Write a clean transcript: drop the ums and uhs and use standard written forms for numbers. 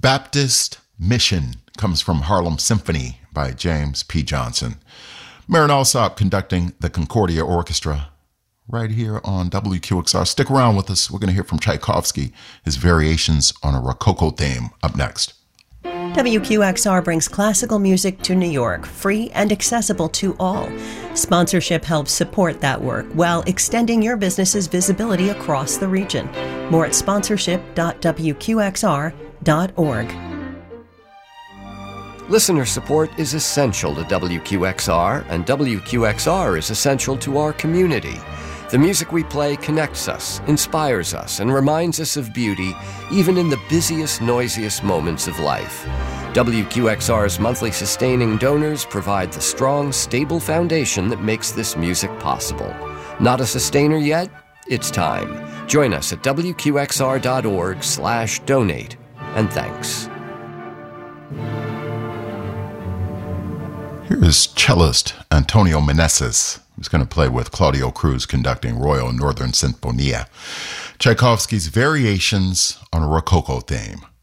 Baptist Mission comes from Harlem Symphony by James P. Johnson. Marin Alsop conducting the Concordia Orchestra right here on WQXR. Stick around with us. We're going to hear from Tchaikovsky, his variations on a Rococo theme, up next. WQXR brings classical music to New York, free and accessible to all. Sponsorship helps support that work while extending your business's visibility across the region. More at sponsorship.wqxr.org. Listener support is essential to WQXR, and WQXR is essential to our community. The music we play connects us, inspires us, and reminds us of beauty, even in the busiest, noisiest moments of life. WQXR's monthly sustaining donors provide the strong, stable foundation that makes this music possible. Not a sustainer yet? It's time. Join us at WQXR.org/donate. And thanks. Here is cellist Antonio Meneses, who's going to play with Claudio Cruz conducting Royal Northern Sinfonia. Tchaikovsky's Variations on a Rococo theme.